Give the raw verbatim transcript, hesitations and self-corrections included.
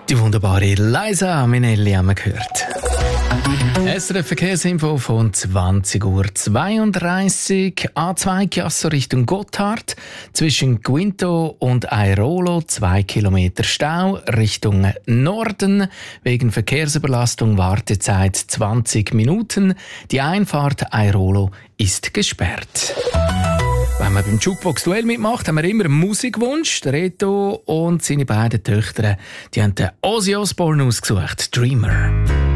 Die wunderbare Liza Minnelli haben wir gehört. S R F Verkehrsinfo von zwanzig Uhr zweiunddreißig. A zwei Chiasso Richtung Gotthard. Zwischen Guinto und Airolo zwei Kilometer Stau. Richtung Norden. Wegen Verkehrsüberlastung Wartezeit zwanzig Minuten. Die Einfahrt Airolo ist gesperrt. Wenn man beim Jukebox-Duell mitmacht, haben wir immer einen Musikwunsch. Der Reto und seine beiden Töchter, die haben den Ozzy Osbourne ausgesucht, Dreamer.